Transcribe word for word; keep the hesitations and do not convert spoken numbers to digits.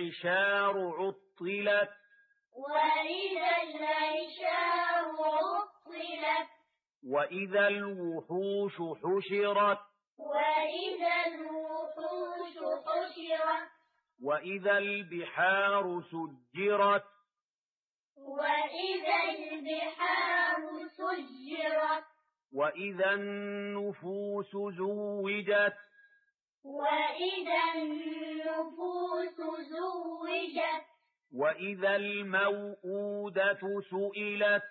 العشار عطلت وإذا العشار عطلت وإذا الوحوش حشرت وإذا الوحوش حشرت وإذا البحار سجرت وإذا البحار سجرت وإذا النفوس زوجت وإذا النفوس زوجت وإذا الموءودة سئلت